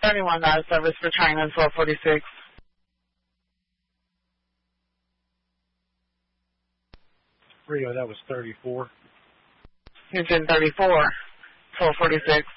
31 out of service for China 1246. Rio, that was 34. Houston 34, 1246.